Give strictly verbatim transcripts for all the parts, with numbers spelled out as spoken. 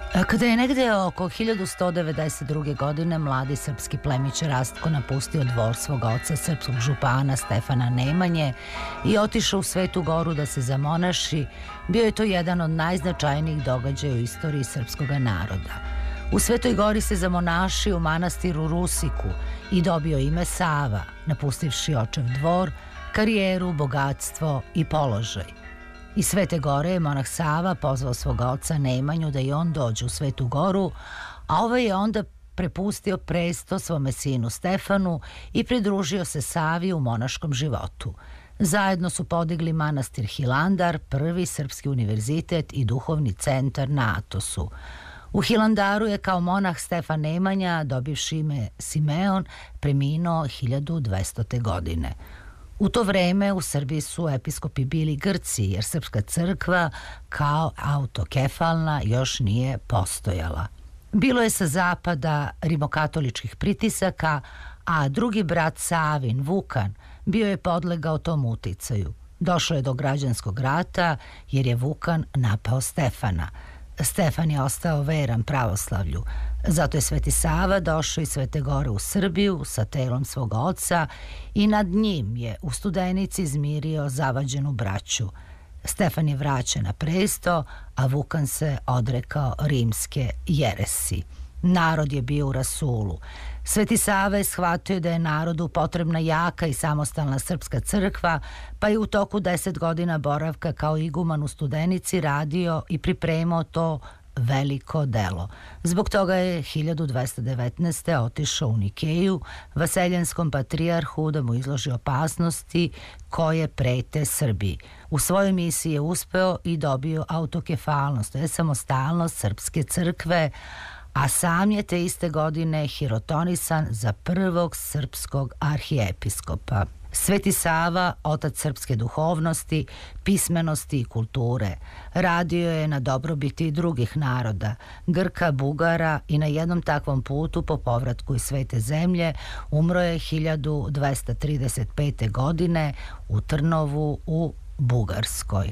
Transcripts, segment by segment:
Kada je negde oko hiljadu sto devedeset druge. godine mladi srpski plemić Rastko napustio dvor svog oca, srpskog župana Stefana Nemanje, i otišao u Svetu Goru da se zamonaši, bio je to jedan od najznačajnijih događaja u istoriji srpskog naroda. U Svetoj Gori se zamonašio u manastiru Rusiku i dobio ime Sava, napustivši očev dvor, karijeru, bogatstvo i položaj. Iz Svete Gore je monah Sava pozvao svog oca Nemanju da i on dođe u Svetu Goru, a ovaj je onda prepustio presto svome sinu Stefanu i pridružio se Savi u monaškom životu. Zajedno su podigli manastir Hilandar, prvi srpski univerzitet i duhovni centar na Atosu. U Hilandaru je kao monah Stefan Nemanja, dobivši ime Simeon, preminuo hiljadu dvestote. godine. U to vreme u Srbiji su episkopi bili Grci, jer srpska crkva kao autokefalna još nije postojala. Bilo je sa zapada rimokatoličkih pritisaka, a drugi brat Savin, Vukan, bio je podlegao tom uticaju. Došlo je do građanskog rata jer je Vukan napao Stefana. Stefan je ostao veran pravoslavlju. Zato je Sveti Sava došao iz Svete Gore u Srbiju sa telom svog oca i nad njim je u Studenici izmirio zavađenu braću. Stefan je vraćen na presto, a Vukan se odrekao rimske jeresi. Narod je bio u rasulu. Sveti Sava je shvatio da je narodu potrebna jaka i samostalna srpska crkva, pa je u toku deset godina boravka kao iguman u Studenici radio i pripremao to veliko delo. Zbog toga je hiljadu dvesta devetnaeste. otišao u Nikeju, vaseljenskom patrijarhu, da mu izloži opasnosti koje prete Srbiji. U svojoj misiji je uspeo i dobio autokefalnost, to je samostalnost srpske crkve, a sam je te iste godine hirotonisan za prvog srpskog arhijepiskopa. Sveti Sava, otac srpske duhovnosti, pismenosti i kulture, radio je na dobrobiti drugih naroda, Grka, Bugara, i na jednom takvom putu po povratku iz Svete zemlje umro je hiljadu dvesta trideset pete. godine u Trnovu u Bugarskoj.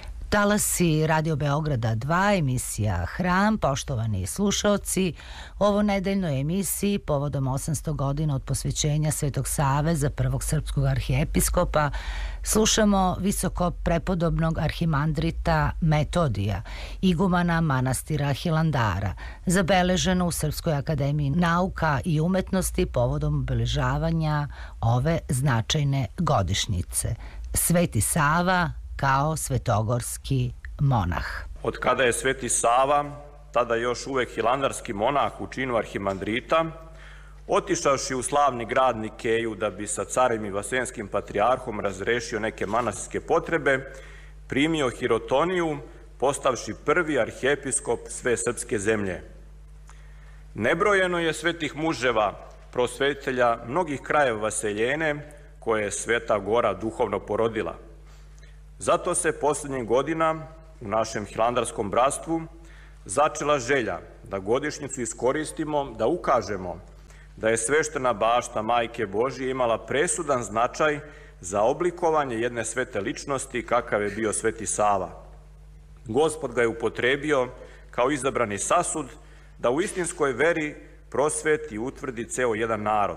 Talasi Radio Beograda dva, emisija Hram. Poštovani slušaoci, ovo nedeljnoj emisiji povodom osamsto godina od posvećenja Svetog Save za prvog srpskog arhijepiskopa slušamo visoko prepodobnog arhimandrita Metodija, igumana manastira Hilandara, zabeleženo u Srpskoj akademiji nauka i umetnosti povodom obeležavanja ove značajne godišnjice. Sveti Sava kao svetogorski monah. Od kada je Sveti Sava, tada još uvek hilandarski monah u činu arhimandrita, otišavši u slavni grad Nikeju da bi sa carem i vasenskim patrijarhom razrešio neke manastirske potrebe, primio hirotoniju, postavši prvi arhijepiskop sve srpske zemlje. Nebrojeno je svetih muževa, prosvetitelja mnogih krajeva vaseljene, koje je Sveta Gora duhovno porodila. Zato se posljednjih godina u našem hilandarskom bratstvu začela želja da godišnjicu iskoristimo, da ukažemo da je sveštena bašta Majke Božije imala presudan značaj za oblikovanje jedne svete ličnosti kakav je bio Sveti Sava. Gospod ga je upotrebio kao izabrani sasud da u istinskoj veri prosveti i utvrdi ceo jedan narod.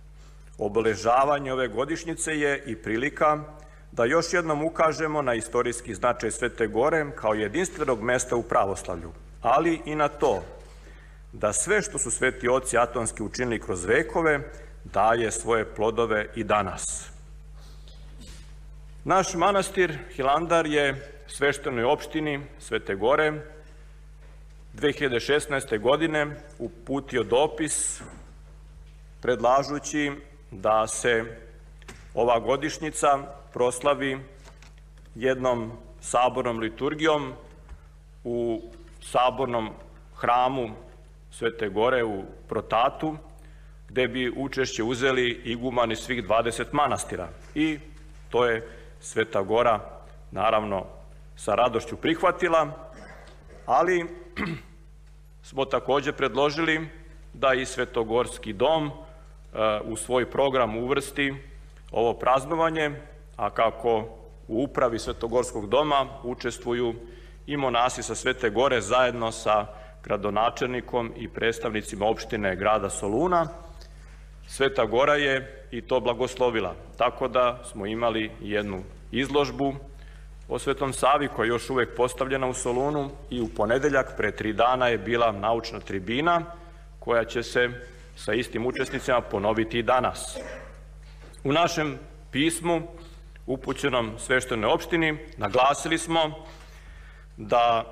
Obeležavanje ove godišnjice je i prilika da još jednom ukažemo na istorijski značaj Svete Gore kao jedinstvenog mesta u pravoslavlju, ali i na to da sve što su sveti oci atonski učinili kroz vekove daje svoje plodove i danas. Naš manastir Hilandar je sveštenoj opštini Svete Gore dve hiljade šesnaeste. godine uputio dopis predlažući da se ova godišnjica proslavi jednom sabornom liturgijom u sabornom hramu Svete Gore u Protatu, gde bi učešće uzeli igumani svih dvadeset manastira. I to je Sveta Gora, naravno, sa radošću prihvatila, ali smo takođe predložili da i Svetogorski dom u svoj program uvrsti ovo praznovanje, a kako u upravi Svetogorskog doma učestvuju i monasi sa Svete Gore zajedno sa gradonačelnikom i predstavnicima opštine grada Soluna, Sveta Gora je i to blagoslovila. Tako da smo imali jednu izložbu o Svetom Savi koja je još uvek postavljena u Solunu i u ponedeljak pre tri dana je bila naučna tribina koja će se sa istim učesnicima ponoviti i danas. U našem pismu upućenom sveštenoj opštini naglasili smo da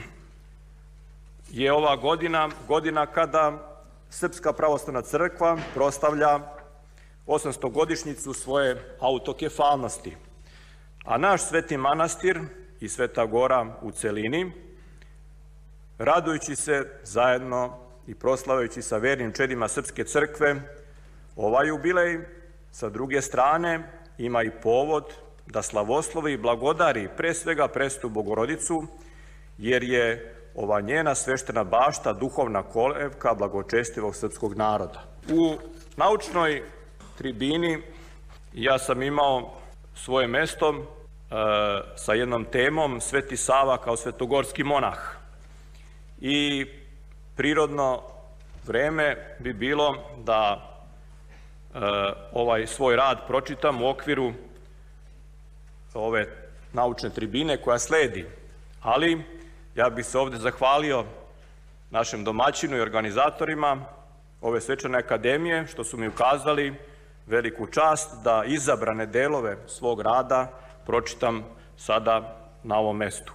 je ova godina godina kada Srpska pravoslavna crkva proslavlja osamstogodišnjicu svoje autokefalnosti, a naš Sveti manastir i Sveta Gora u celini, radujući se zajedno i proslavajući sa vernim čedima Srpske crkve ovaj jubilej, sa druge strane ima i povod da slavoslovi i blagodari pre svega Presvetu Bogorodicu, jer je ova njena sveštena bašta duhovna kolevka blagočestivog srpskog naroda. U naučnoj tribini ja sam imao svoje mesto e, sa jednom temom Sveti Sava kao svetogorski monah. I prirodno vreme bi bilo da e, ovaj svoj rad pročitam u okviru ove naučne tribine koja sledi. Ali ja bih se ovde zahvalio našem domaćinu i organizatorima ove svečane akademije što su mi ukazali veliku čast da izabrane delove svog rada pročitam sada na ovom mestu.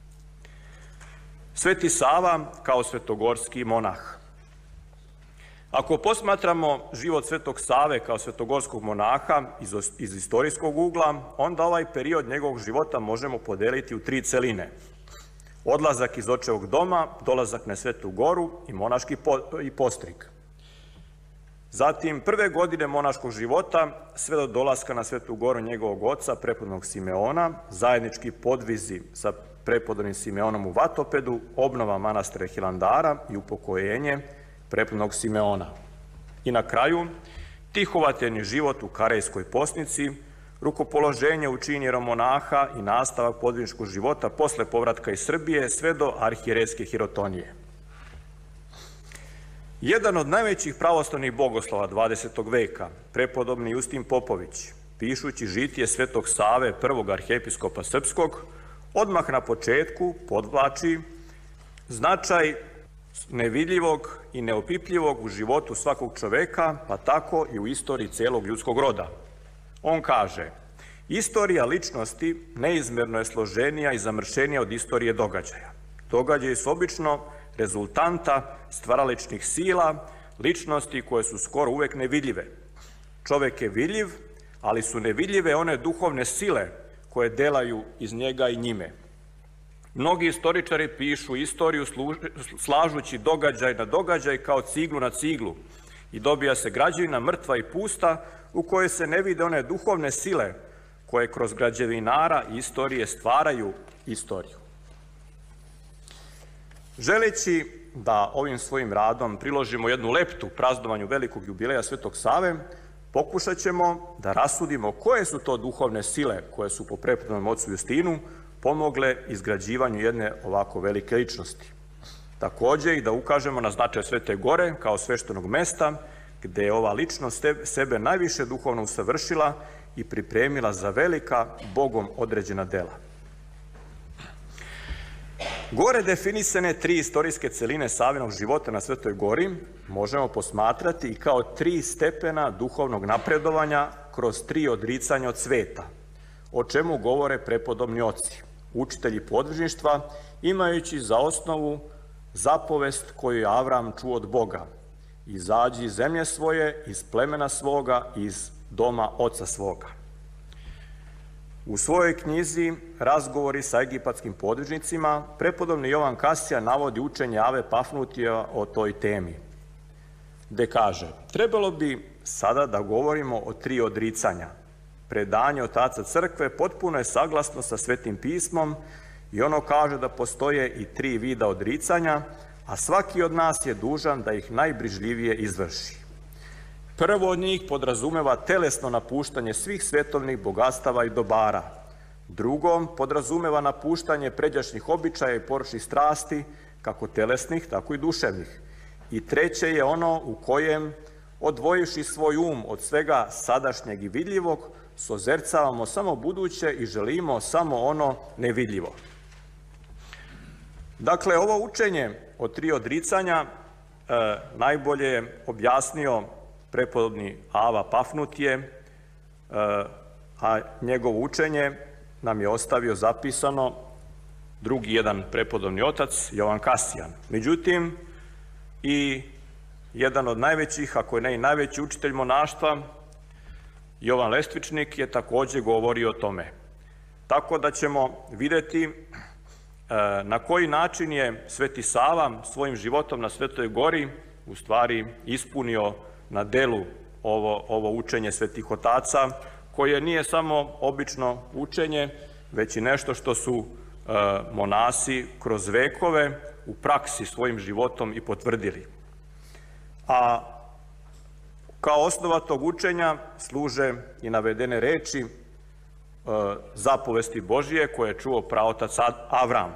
Sveti Sava kao svetogorski monah. Ako posmatramo život Svetog Save kao svetogorskog monaha iz, iz istorijskog ugla, onda ovaj period njegovog života možemo podeliti u tri celine. Odlazak iz očevog doma, dolazak na Svetu Goru i monaški po, i postrig. Zatim, prve godine monaškog života, sve do dolaska na Svetu Goru njegovog oca, prepodobnog Simeona, zajednički podvizi sa prepodobnim Simeonom u Vatopedu, obnova manastira Hilandara i upokojenje prepodobnog Simeona. I na kraju, tihovateljni život u Karejskoj Posnici, rukopoloženje u čin jeromonaha i nastavak podviničkog života posle povratka iz Srbije sve do arhijerejske hirotonije. Jedan od najvećih pravoslavnih bogoslova dvadesetog veka, prepodobni Justin Popović, pišući žitije Svetog Save, prvog arhijepiskopa srpskog, odmah na početku podvlači značaj nevidljivog i neopipljivog u životu svakog čoveka, pa tako i u istoriji celog ljudskog roda. On kaže, istorija ličnosti neizmerno je složenija i zamršenija od istorije događaja. Događaji su obično rezultanta stvaraličnih sila, ličnosti koje su skoro uvek nevidljive. Čovek je vidljiv, ali su nevidljive one duhovne sile koje delaju iz njega i njime. Mnogi istoričari pišu istoriju slažući događaj na događaj kao ciglu na ciglu i dobija se građevina mrtva i pusta u kojoj se ne vide one duhovne sile koje kroz građevinara i istorije stvaraju istoriju. Želeći da ovim svojim radom priložimo jednu leptu praznovanju velikog jubileja Svetog Save, pokušat ćemo da rasudimo koje su to duhovne sile koje su po prepodobnom ocu Justinu pomogle izgrađivanju jedne ovako velike ličnosti. Takođe i da ukažemo na značaj Svete Gore kao sveštenog mesta gde je ova ličnost sebe najviše duhovno usavršila i pripremila za velika Bogom određena dela. Gore definisane tri istorijske celine Savinog života na Svetoj Gori možemo posmatrati i kao tri stepena duhovnog napredovanja kroz tri odricanja od sveta, o čemu govore prepodobni oci, učitelji podvižništva, imajući za osnovu zapovest koju je Avram čuo od Boga. Izađi iz zemlje svoje, iz plemena svoga, iz doma oca svoga. U svojoj knjizi Razgovori sa egipatskim podvižnicima prepodobni Jovan Kasija navodi učenje Ave Pafnutija o toj temi, gde kaže, trebalo bi sada da govorimo o tri odricanja. Predanje otaca crkve potpuno je saglasno sa Svetim pismom i ono kaže da postoje i tri vida odricanja, a svaki od nas je dužan da ih najbrižljivije izvrši. Prvo od njih podrazumeva telesno napuštanje svih svetovnih bogatstava i dobara. Drugo podrazumeva napuštanje pređašnjih običaja i poročnih strasti, kako telesnih, tako i duševnih. I treće je ono u kojem, odvojivši svoj um od svega sadašnjeg i vidljivog, sozercavamo samo buduće i želimo samo ono nevidljivo. Dakle, ovo učenje o tri odricanja e, najbolje je objasnio prepodobni Ava Pafnutije, e, a njegovo učenje nam je ostavio zapisano drugi jedan prepodobni otac, Jovan Kasijan. Međutim, i jedan od najvećih, ako je ne i najveći učitelj monaštva, Jovan Lestvičnik, je također govorio o tome. Tako da ćemo vidjeti na koji način je Sveti Sava svojim životom na Svetoj gori u stvari ispunio na delu ovo, ovo učenje svetih otaca, koje nije samo obično učenje, već i nešto što su e, monasi kroz vekove u praksi svojim životom i potvrdili. A kao osnova tog učenja služe i navedene reči e, zapovesti Božije koje je čuo praotac Avram.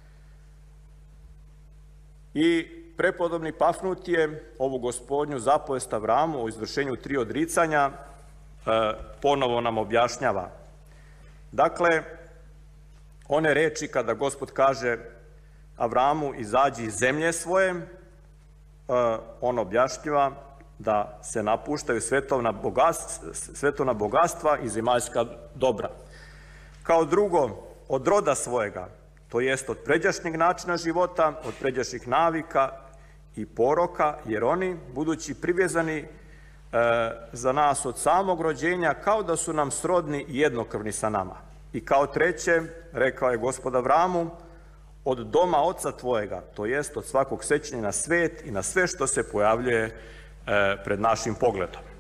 I prepodobni Pafnutije ovu gospodnju zapovest Avramu o izvršenju tri odricanja e, ponovo nam objašnjava. Dakle, one reči kada Gospod kaže Avramu izađi iz zemlje svoje, e, on objašnjava da se napuštaju svetovna bogatstva, svetovna bogatstva i zemaljska dobra. Kao drugo, od roda svojega, to jest od pređašnjeg načina života, od pređašnjih navika i poroka, jer oni, budući privezani e, za nas od samog rođenja, kao da su nam srodni i jednokrvni sa nama. I kao treće, rekao je Gospod Avramu, od doma oca tvojega, to jest od svakog sećanja na svet i na sve što se pojavljuje e, pred našim pogledom.